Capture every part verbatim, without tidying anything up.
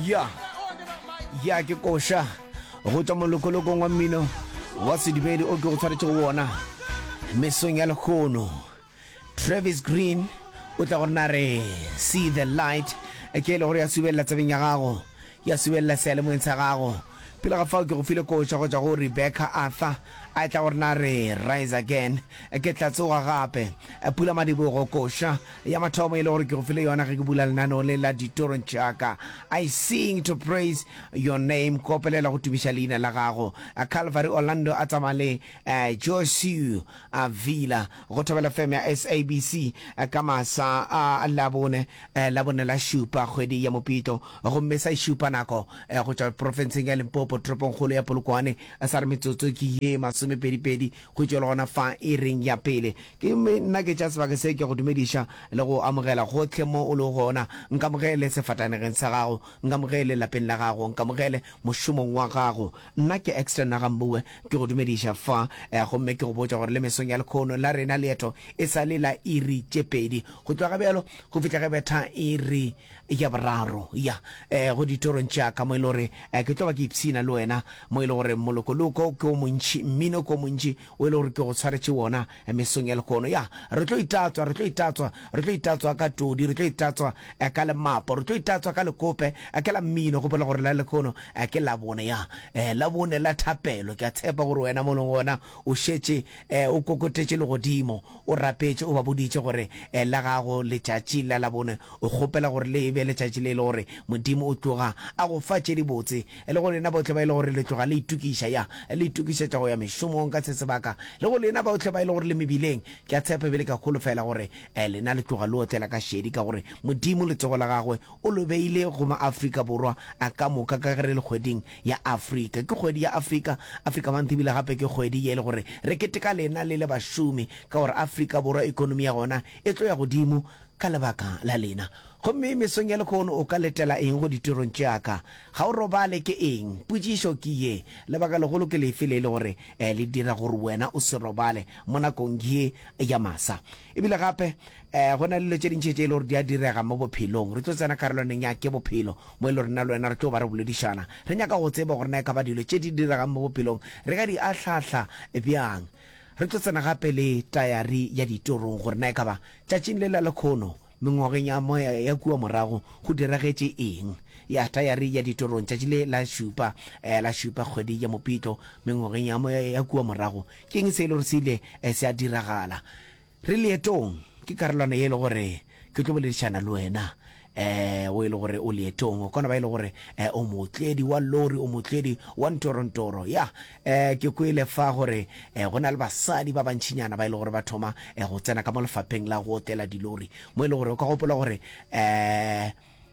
ya ya ke kosha go tsa molokoloko wa mmino wa sedibedi o ke go tshwaretse go bona mesong ya lekgono. Travis Green o tla go nna re see the light e ke le gore ya subella tsebeng ya gago ya subella sele mo ntsa gago pila ga fa ke go file kosha go tsa go Rebecca Arthur a tla gore na re rise again e ke tla tsoga gape e pula madibo go kosha ya mathomo ile gore ke go file yona ge ke bula lenano le la ditoro ntšaka. I sing to praise your name kopelela go tumisha leina la gago a Calvary Orlando a tsamale Joshua Avila go thobela F M ya S A B C ka masa a labone labone la shupa kgwedi ya mopito go mmesa shupa nako go tsa province ya Limpopo tropong kholo ya Polokwane a sa re metsotso ke ye masome pedi pedi go tšwa gona fa e ring ya pele ke nna ke tša sebaka se ke go dumedisha le go amogela gotlhe mo o le gona nka mogele sefatanegeng sa gago nka mogele lapeng la gago nka mogele mošomong wa gago nna ke extra na gambue ke go dumedisha fa go mme ke go botsa gore le mesong ya lekgono la rena leeto e sa le la iri tše pedi go tloga bjalo go fitla ge betha iri ya boraro ya go ditorong tša ka mo e le gore ke tlo ba ke ipsina le wena mo e le gore molokoloko ke o montši mmino ko montši o e le gore ke go tshwaretše wona mesong ya lekgono ya re tlo itatswa re tlo itatswa re tlo itatswa ka todi re tlo itatswa ka lemapo re tlo itatswa ka lekope ke la mmino go pela gore la lekgono ke la bone ya la bone la thapelo ke a tshepa gore wena mo leng gona o šetše o kokotetše le godimo o rapetše o ba boditše gore la gago letšatši la la bone o kgopela gore le be letšatši le le gore modimo o tloga a go fa tše dibotse e le gore lena botlhe ba ile gore le tloga le itukiša ya le itukišetša go ya mešomong ka se sebaka le go lena botlhe ba ile gore le mebileng ke a tshepa bele ka kgolofela gore lena le tloga le otlela ka šedi ka gore modimo letsogo la gagwe o lo beile go ma Afrika borwa a ka moka ka gare le kgweding ya Afrika ke kgwedi ya Afrika Afrika mantibile gape ke kgwedi ye le gore re keteka lena le le bašomi ka gore Afrika borwa ekonomi ya gona e tlo ya godimo ka lebaka la lena gomme mesong ya lekgono o ka letela eng go ditirong tšaka ga o robale ke eng putsišo ke ye lebaka legolo ke lefe le le gore le dira gore wena o se robale mo nakong ye ya masa ebile gape go na le dilo tše dintšhi tše e le gore di a direga mo bophelong re tlo tsena karolwaneng ya ke bophelo mo e le rena le wena re tlo ba re boledišana re nyaka go tseba gore na e ka ba dilo tše di diregang mo bophelong re ka di ahlahla bjang re tlo tsena gape le tayari ya ditorong gore na e ka ba tšatšing le la lekgono mengwageng ya moya ya kua morago go diragetše eng ya tayari ya ditorong tšatši le la šupa la šupa kgwedi ya mopito mengwageng ya moya ya kua morago ke eng se e le gore se ile se a diragala re leetong ke karolwana ye le gore ke tlo boledišana le wena eh o ile gore o leetong kona ba ile gore o motledi wa lori o motledi wa ntorontoro ya eh ke go ile fa gore go na le basadi ba bantšinyana ba ile gore ba thoma go tsena ka mo lefapheng la go hotela dilori mo ile gore o ka gopola gore eh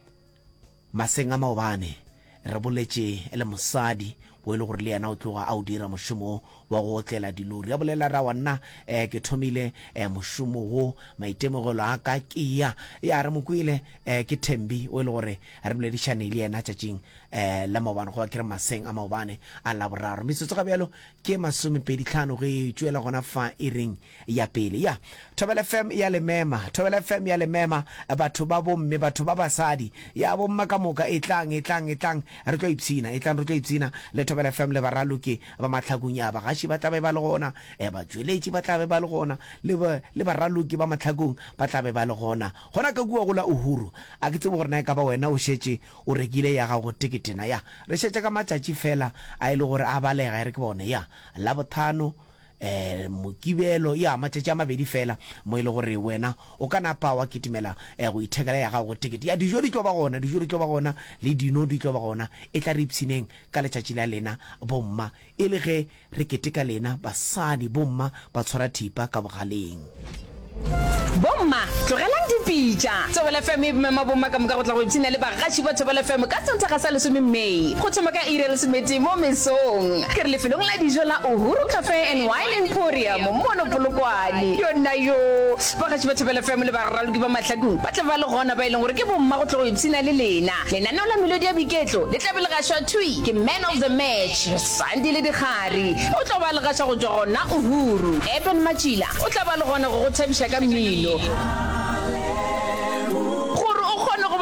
Masenga Maobane re boletše ele mosadi bo ile gore le yana o tloga a o dira mošomo wa go hotela dilori ya bolela ra wa nna eh ke thomile eh mošomo go maitemogelo a ka kia ya re mokwile eh ke Thembi o ile gore re boledišane le yena tšatšing eh la Maobane go kere Maseng a Maobane a la boraro metsotso ga bjalo ke masome pedi tlhano ge tšwela gona fa e ring ya pele ya Thobela F M ya le mema Thobela F M ya le mema batho ba bomme batho ba basadi ya bomma ka moka e tlang e tlang e tlang re tlo ipsina e tlang re tlo ipsina le Thobela F M le baraloke ba matlhakunya ba gashi ba tlabe ba le gona e ba tsweletši ba tlabe ba le gona le le baraloke ba matlhakong ba tlabe ba le gona gona ka bua go la Uhuru a ke tsebo gore na ka ba wena o šetše o rekile ya gago tiketena ya re šetše ka matšatši fela a ile gore a balega re ke bone ya la bothano eh mokibelo ya matšatši a mabedi fela mo ile gore wena o ka napa wa kitimela go ithekela ya gago ticket ya dijo di tlo ba gona dijo di tlo ba gona le dino di tlo ba gona e tla re ipsineng ka letšatši la lena bomma e le ge re keteka lena basadi bomma ba tshwara thipa ka bogaleng bomma tlogelang dipitša Thobela F M e mema bomma ka moka go tla go ipsina le bagaši ba Thobela F M ka Sontaga sa lesome Mei go thoma ka iri ya lesomete mo mesong ke re lefelong la dijo la Uhuru Cafe and Wine Emporium mo Polokwane yona yo bagaši ba Thobela F M le baraloki ba mahlakong ba tla ba le gona ba ileng gore ke bomma go tla go ipsina le lena lenaneo la melodi ya biketlo le tla be le gašwa thui ke man of the match Sandi le Dikgari o tla ba le gašwa go tswa gona Uhuru Eben Machila o tla ba le gona go go thabiša ka mmino gore o kgone go ba karolo ya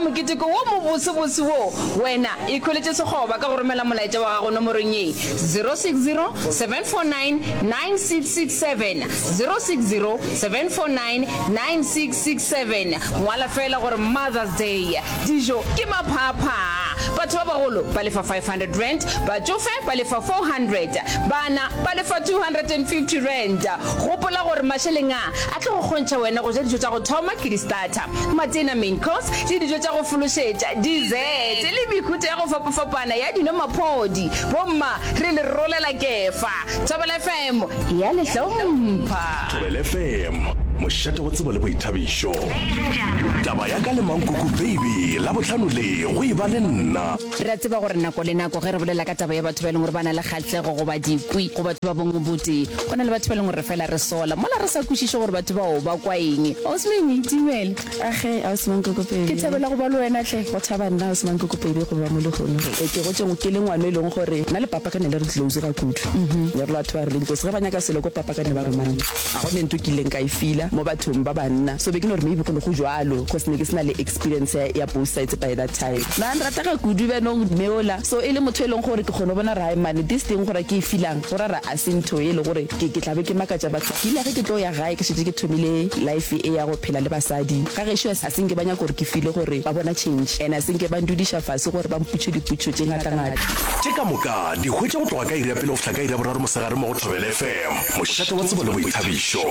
moketeko wo mo bosebose wo wena e kholetse sekgoba ka go romela molaetsa wa gago nomorong e zero six zero seven four nine nine six six seven zero six zero seven four nine nine six six seven ngwala fela gore Mother's Day dijo ke maphapha batho ba bagolo ba lefa five hundred rand batsofe ba lefa four hundred bana ba lefa two hundred fifty rand gopola gore masheleng a a tlo go kgontša wena go ja dijo tša go thoma ke di starter matena main course di dijo tša go fološetša dessert le mekhutlo ya go fapafapana ya dinomaphodi bomma re le rolela kefa Thobela F M ya le hlompha Thobela F M mošate wa tsebo le boithabišo taba ya ka le mankoko baby la botlhano le go e ba le nna re tseba gore nako le nako ge re bolela ka taba ya batho ba leng gore ba na le kgatlhego go ba dikwi go batho ba bongwe bote go na le batho ba leng gore re fela re sola mola re sa kwešiše gore batho bao ba kwa eng o se meng itimele age a se mankoko baby ke thabela go ba le wena tle go thaba nna a se mankoko baby go ba mo le gone e ke go tseng ke le ngwana e leng gore na le papa ka ne le re close ka kudu ya re batho ba re leng go se ga banya ka selo go papa ka ne ba re mang a go ne ntwe ke leng ka e fila mo bathong ba banna so be ke no re maybe go le go jwalo cause ne ke sena le experience ya both sides by that time na nrata ka kudu be no meola so e le motho e leng gore ke kgone bona ra mane this thing gore ke e filang gore ra asinto e le gore ke ke tlabe ke makatsa batho ke ile ge ke tlo ya gae ke shetse ke thomile life e ya go phela le basadi ga ge shwa sa senge banya gore ke file gore ba bona change and asinge ba ndudisha fase gore ba mputse diputso tse ngata ngata ke ka moka di hwetša go tloga ka iri ya pele go fihla ka iri ya boraro mosegare mo go Thobela F M mošate wa tsebo le boithabišo